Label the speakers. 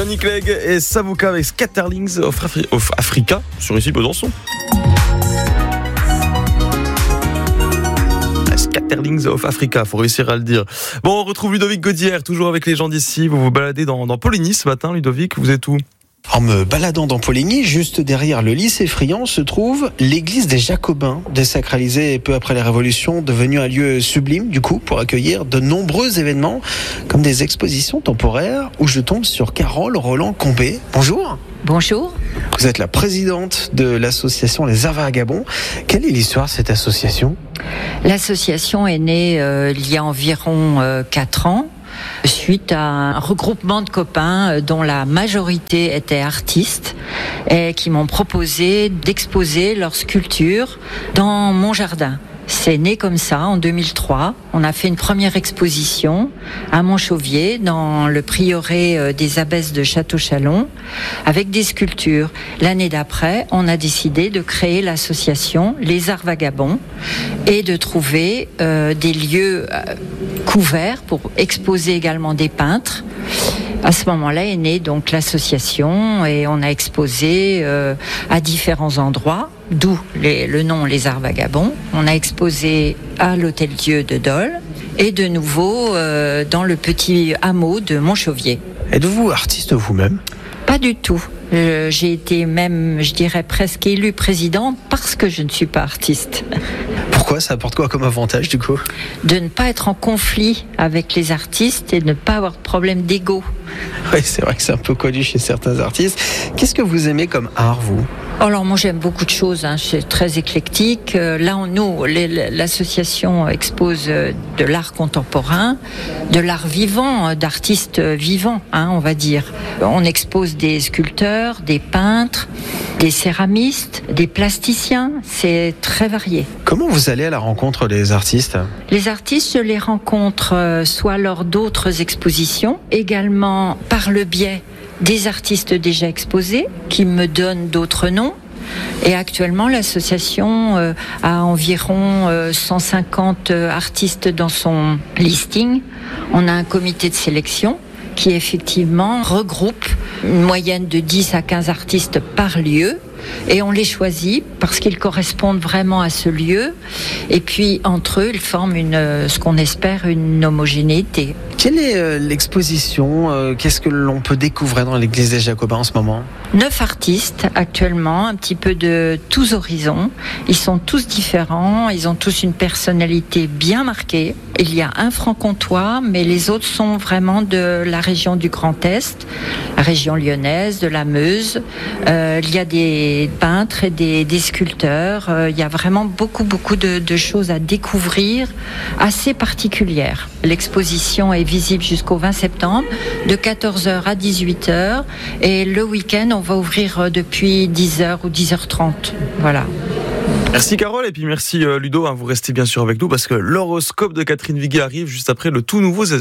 Speaker 1: Johnny Clegg et Savuka avec Scatterlings of Africa sur ici Besançon. Scatterlings of Africa, faut réussir à le dire. Bon, on retrouve Ludovic Gaudière, toujours avec les gens d'ici. Vous vous baladez dans Poligny ce matin, Ludovic, vous êtes où ?
Speaker 2: En me baladant dans Poligny, juste derrière le lycée Friant, se trouve l'église des Jacobins, désacralisée peu après la Révolution, devenue un lieu sublime, du coup, pour accueillir de nombreux événements, comme des expositions temporaires, où je tombe sur Carole Roland-Combé. Bonjour.
Speaker 3: Bonjour.
Speaker 2: Vous êtes la présidente de l'association Les Arts Vagabonds. Quelle est l'histoire de cette association ?
Speaker 3: L'association est née il y a environ 4 ans. Suite à un regroupement de copains dont la majorité étaient artistes et qui m'ont proposé d'exposer leurs sculptures dans mon jardin. C'est né comme ça en 2003. On a fait une première exposition à Montchauvier dans le prieuré des abbesses de Château-Chalon avec des sculptures. L'année d'après, on a décidé de créer l'association Les Arts Vagabonds et de trouver des lieux couverts pour exposer également des peintres. À ce moment-là est née donc l'association et on a exposé à différents endroits, d'où le nom Les Arts Vagabonds. On a exposé à l'Hôtel-Dieu de Dole et de nouveau dans le petit hameau de Montchauvier.
Speaker 2: Êtes-vous artiste vous-même ?
Speaker 3: Pas du tout. J'ai été même, je dirais presque élue présidente parce que je ne suis pas artiste.
Speaker 2: Pourquoi ? Ça apporte quoi comme avantage du coup ?
Speaker 3: De ne pas être en conflit avec les artistes et de ne pas avoir de problème d'ego.
Speaker 2: Oui, c'est vrai que c'est un peu connu chez certains artistes. Qu'est-ce que vous aimez comme art, vous ?
Speaker 3: Alors moi j'aime beaucoup de choses, c'est très éclectique. Là l'association expose de l'art contemporain, de l'art vivant, d'artistes vivants, on va dire. On expose des sculpteurs, des peintres, des céramistes, des plasticiens, c'est très varié.
Speaker 2: Comment vous allez à la rencontre des artistes ?
Speaker 3: Les artistes, je les rencontre soit lors d'autres expositions, également par le biais des artistes déjà exposés qui me donnent d'autres noms. Et actuellement, l'association a environ 150 artistes dans son listing. On a un comité de sélection qui effectivement regroupe une moyenne de 10 à 15 artistes par lieu. Et on les choisit parce qu'ils correspondent vraiment à ce lieu. Et puis, entre eux, ils forment ce qu'on espère une homogénéité.
Speaker 2: Quelle est l'exposition ? Qu'est-ce que l'on peut découvrir dans l'église des Jacobins en ce moment ?
Speaker 3: 9 artistes actuellement, un petit peu de tous horizons. Ils sont tous différents, ils ont tous une personnalité bien marquée. Il y a un franc-comtois, mais les autres sont vraiment de la région du Grand Est, la région lyonnaise, de la Meuse. Il y a des peintres et des sculpteurs. Il y a vraiment beaucoup de choses à découvrir, assez particulières. L'exposition est visible jusqu'au 20 septembre, de 14h à 18h. Et le week-end, on va ouvrir depuis 10h ou 10h30. Voilà.
Speaker 1: Merci Carole et puis merci Ludo, vous restez bien sûr avec nous parce que l'horoscope de Catherine Viguet arrive juste après le tout nouveau